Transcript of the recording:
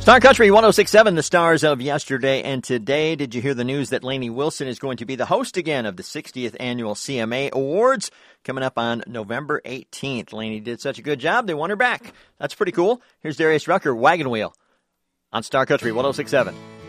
Star Country 106.7, the stars of yesterday and today. Did you hear the news that Lainey Wilson is going to be the host again of the 60th Annual CMA Awards coming up on November 18th? Lainey did such a good job, they want her back. That's pretty cool. Here's Darius Rucker, Wagon Wheel on Star Country 106.7.